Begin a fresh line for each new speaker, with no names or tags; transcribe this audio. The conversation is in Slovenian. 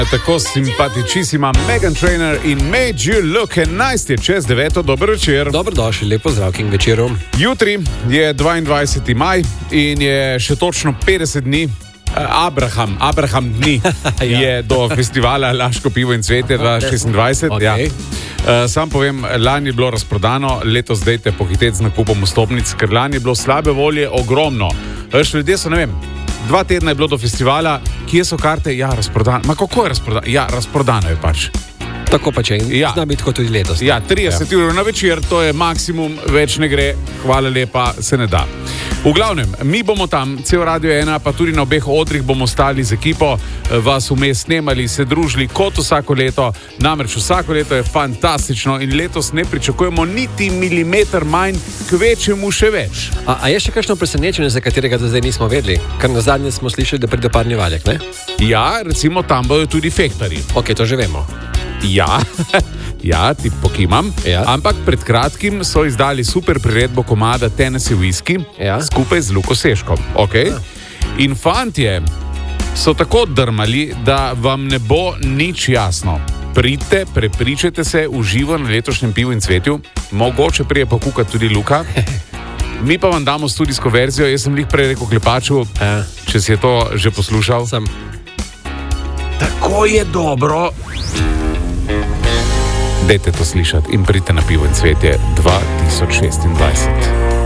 Tako simpatičísima Meghan Trainor in Made You Look 11 je čez 9. Dober večer.
Dobrodošli, lepo zdrav in večeru.
Jutri je 22. maj in je še točno 50 dni. Abraham dni je do festivala Laško pivo in cvetje 2026.
Okay.
Ja. Sam povem, lani je bilo razprodano, letos dajte pohiteti z nakupom vstopnic, ker lani je bilo slabe volje ogromno. Ljudje so, ne vem, 2 tedna je bilo do festivala, kje so karte? Ja, razprodano. Ma kako je razprodano? Ja, razprodano je pač.
Tako pač je in zna biti kot tudi letos.
Ja, 30 ur na večer, to je maksimum, več ne gre, hvala lepa, se ne da. V glavnem, mi bomo tam, cel Radio 1, pa tudi na obeh odrih bomo stali z ekipo, vas vmes snemali, se družili kot vsako leto, namreč vsako leto je fantastično in letos ne pričakujemo niti milimeter manj, kvečemu še več.
A je še kakšno presenečenje, za katerega do zdaj nismo vedeli? Ker na zadnje smo slišali, da pride parni valjak, ne?
Ja, recimo tam bodo tudi fektarji.
Ok, to že vemo.
Ja, ti pokimam.
Ja.
Ampak pred kratkim so izdali super priredbo komada Tennessee Whiskey skupaj z Luko Seškom. Okay? In fantje so tako drmali, da vam ne bo nič jasno. Pridite, prepričajte se v živo na letošnjem pivu in cvetju. Mogoče prije pokukati tudi Luka. Mi pa vam damo studijsko verzijo. Jaz sem lih prej rekel Klepaču, če si je to že poslušal.
Sem.
Tako je dobro. Dajte to slišati in pridite na pivo in cvetje 2026.